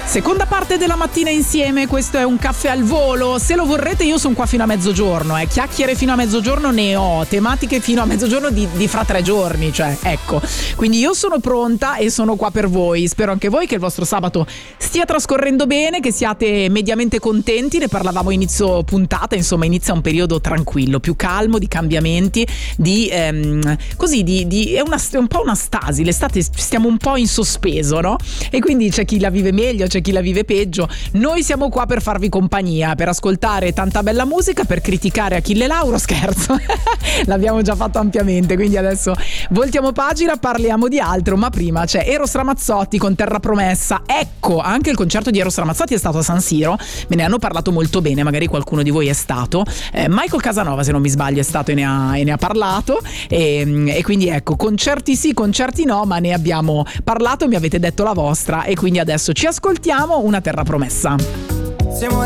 Seconda parte della mattina insieme, questo è un caffè al volo. Se lo vorrete io sono qua fino a mezzogiorno, chiacchiere fino a mezzogiorno ne ho, tematiche fino a mezzogiorno di fra 3 giorni, cioè ecco. Quindi io sono pronta e sono qua per voi. Spero anche voi che il vostro sabato stia trascorrendo bene, che siate mediamente contenti. Ne parlavamo inizio puntata, insomma inizia un periodo tranquillo, più calmo, di cambiamenti, è un po' una stasi, l'estate stiamo un po' in sospeso, no? E quindi c'è chi la vive meglio, c'è chi la vive peggio. Noi siamo qua per farvi compagnia, per ascoltare tanta bella musica, per criticare Achille Lauro, scherzo. L'abbiamo già fatto ampiamente, quindi adesso voltiamo pagina, parliamo di altro, ma prima c'è Eros Ramazzotti con Terra Promessa. Ecco, anche il concerto di Eros Ramazzotti è stato a San Siro, me ne hanno parlato molto bene, magari qualcuno di voi è stato. Michael Casanova, se non mi sbaglio, è stato e ne ha parlato, e quindi ecco, concerti sì, concerti no, ma ne abbiamo parlato, mi avete detto la vostra, e quindi adesso ci ascoltiamo una Terra Promessa. Siamo